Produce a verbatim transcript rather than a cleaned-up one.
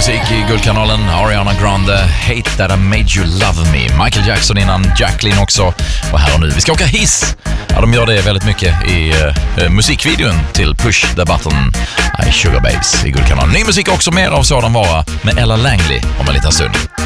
musik i Guldkanalen. Ariana Grande, Hate That I Made You Love Me. Michael Jackson innan, Jacqueline också. Och här och nu, vi ska åka hiss. Ja, de gör det väldigt mycket i uh, musikvideon till Push the Button, I Sugar Babes i Guldkanalen. Ny musik också, mer av sådan vara med Ella Langley om en liten stund.